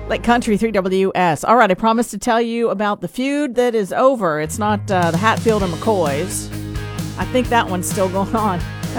Lake Country 3WS. All right, I promised to tell you about the feud that is over. It's not the Hatfield and McCoys. I think that one's still going on.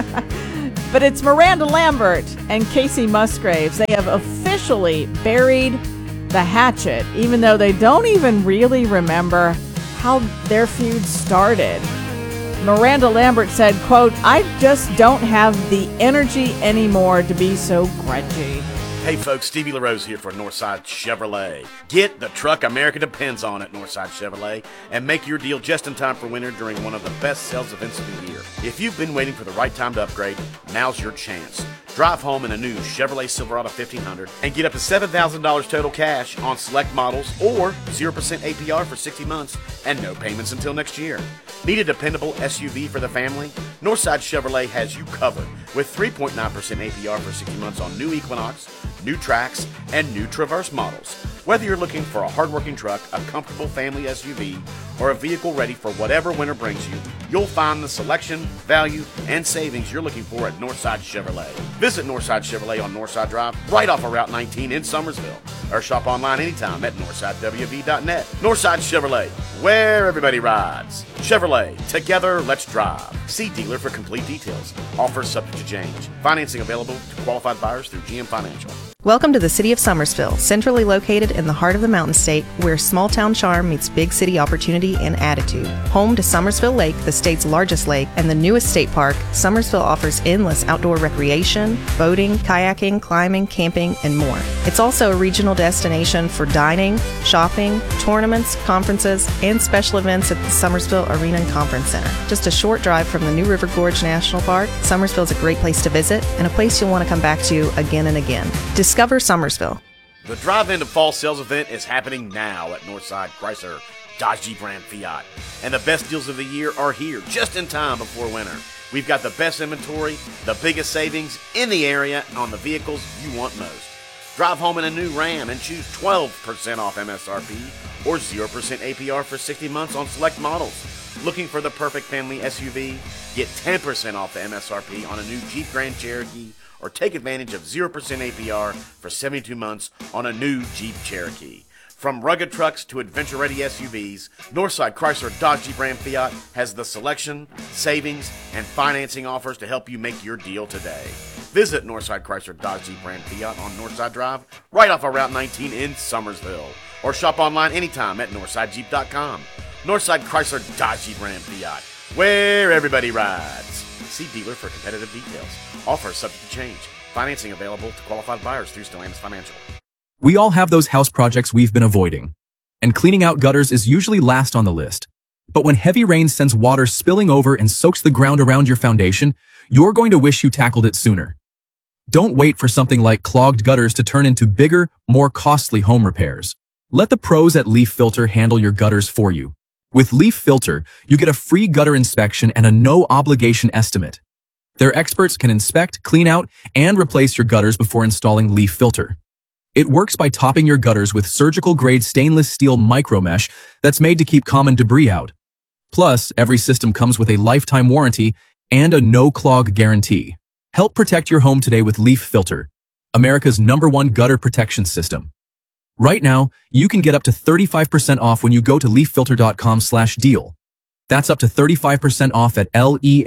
But it's Miranda Lambert and Casey Musgraves. They have officially buried the hatchet, even though they don't even really remember how their feud started. Miranda Lambert said, quote, "I just don't have the energy anymore to be so grudgy." Hey folks, Stevie LaRose here for Northside Chevrolet. Get the truck America depends on at Northside Chevrolet and make your deal just in time for winter during one of the best sales events of the year. If you've been waiting for the right time to upgrade, now's your chance. Drive home in a new Chevrolet Silverado 1500 and get up to $7,000 total cash on select models or 0% APR for 60 months and no payments until next year. Need a dependable SUV for the family? Northside Chevrolet has you covered with 3.9% APR for 60 months on new Equinox, new Trax, and new Traverse models. Whether you're looking for a hardworking truck, a comfortable family SUV, or a vehicle ready for whatever winter brings you, you'll find the selection, value, and savings you're looking for at Northside Chevrolet. Visit Northside Chevrolet on Northside Drive, right off of Route 19 in Summersville, or shop online anytime at NorthsideWV.net. Northside Chevrolet, where everybody rides. Chevrolet, together, let's drive. See dealer for complete details. Offers subject to change. Financing available to qualified buyers through GM Financial. Welcome to the city of Summersville, centrally located in the heart of the Mountain State, where small town charm meets big city opportunity and attitude. Home to Summersville Lake, the state's largest lake, and the newest state park, Summersville offers endless outdoor recreation, boating, kayaking, climbing, camping, and more. It's also a regional destination for dining, shopping, tournaments, conferences, and special events at the Summersville Arena and Conference Center. Just a short drive from the New River Gorge National Park, Summersville is a great place to visit and a place you'll want to come back to again and again. Discover Summersville. The drive-in to fall sales event is happening now at Northside Chrysler Dodge Jeep Ram Fiat. And the best deals of the year are here just in time before winter. We've got the best inventory, the biggest savings in the area on the vehicles you want most. Drive home in a new Ram and choose 12% off MSRP or 0% APR for 60 months on select models. Looking for the perfect family SUV? Get 10% off the MSRP on a new Jeep Grand Cherokee or take advantage of 0% APR for 72 months on a new Jeep Cherokee. From rugged trucks to adventure-ready SUVs, Northside Chrysler Dodge Jeep Ram Fiat has the selection, savings, and financing offers to help you make your deal today. Visit Northside Chrysler Dodge Jeep Ram Fiat on Northside Drive, right off of Route 19 in Summersville, or shop online anytime at NorthsideJeep.com. Northside Chrysler Dodge Jeep Ram Fiat, where everybody rides. See dealer for competitive details. Offers subject to change. Financing available to qualified buyers through Stellantis Financial. We all have those house projects we've been avoiding, and cleaning out gutters is usually last on the list. But when heavy rain sends water spilling over and soaks the ground around your foundation, you're going to wish you tackled it sooner. Don't wait for something like clogged gutters to turn into bigger, more costly home repairs. Let the pros at Leaf Filter handle your gutters for you. With Leaf Filter, you get a free gutter inspection and a no-obligation estimate. Their experts can inspect, clean out, and replace your gutters before installing Leaf Filter. It works by topping your gutters with surgical-grade stainless steel micromesh that's made to keep common debris out. Plus, every system comes with a lifetime warranty and a no-clog guarantee. Help protect your home today with Leaf Filter, America's #1 gutter protection system. Right now, you can get up to 35% off when you go to leaffilter.com/deal. That's up to 35% off at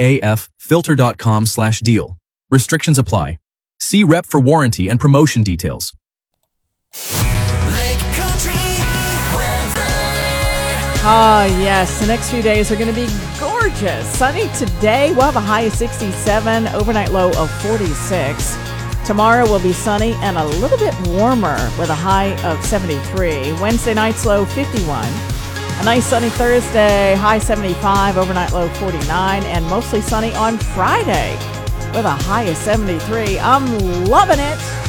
leaffilter.com/deal. Restrictions apply. See rep for warranty and promotion details. Ah, yes. The next few days are going to be gorgeous. Sunny today. We'll have a high of 67, overnight low of 46. Tomorrow will be sunny and a little bit warmer with a high of 73. Wednesday night's low 51. A nice sunny Thursday, high 75, overnight low 49, and mostly sunny on Friday with a high of 73. I'm loving it.